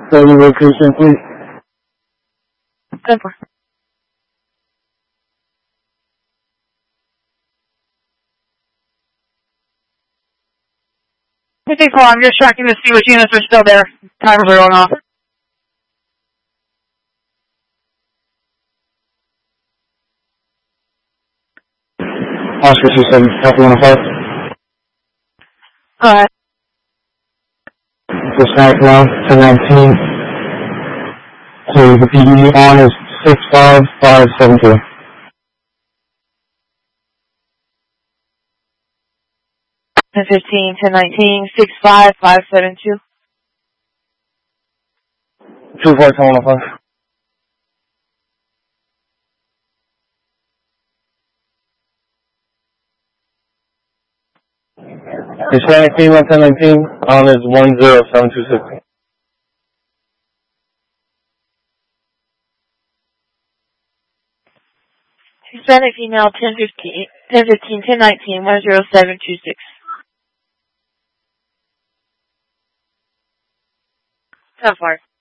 Study location, please. 10-4. I'm just checking to see which units are still there. Timers are going off. Oscar 27, copy 105. Alright. Dispatch now, 1019. So the PD on is 65572. 10-15, 10-19, 65572. 24, 105. Hispanic female 1019 on is 10726. Hispanic female 10-15, 10-19, 10726. 10-4.